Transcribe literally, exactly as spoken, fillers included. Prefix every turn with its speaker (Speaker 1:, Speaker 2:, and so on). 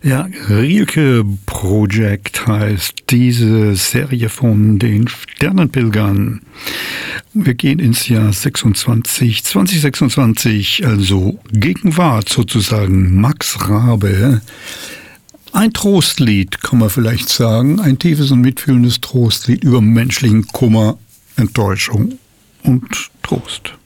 Speaker 1: Ja, Rilke Project heißt diese Serie von den Sternenpilgern. Wir gehen ins Jahr sechsundzwanzig, zwanzig sechsundzwanzig, also Gegenwart sozusagen. Max Rabe. Ein Trostlied, kann man vielleicht sagen. Ein tiefes und mitfühlendes Trostlied über menschlichen Kummer, Enttäuschung und Trost.